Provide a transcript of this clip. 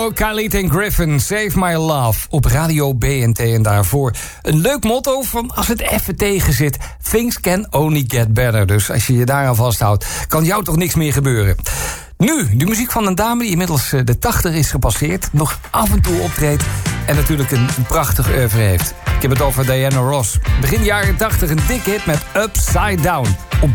Khalid en Griffin, Save My Love op Radio BNT. En daarvoor een leuk motto van als het even tegen zit. Things can only get better. Dus als je je daaraan vasthoudt, kan jou toch niks meer gebeuren. Nu, de muziek van een dame die inmiddels de 80 is gepasseerd. Nog af en toe optreedt. En natuurlijk een prachtig oeuvre heeft. Ik heb het over Diana Ross. Begin jaren 80 een dikke hit met Upside Down.